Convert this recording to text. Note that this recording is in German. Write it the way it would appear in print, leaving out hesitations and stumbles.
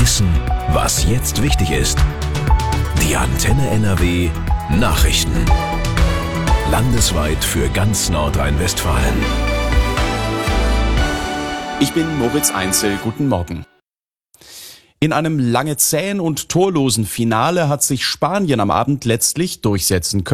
wissen, was jetzt wichtig ist. Die Antenne NRW Nachrichten. Landesweit für ganz Nordrhein-Westfalen. Ich bin Moritz Einzel, guten Morgen. In einem lange zähen und torlosen Finale hat sich Spanien am Abend letztlich durchsetzen können.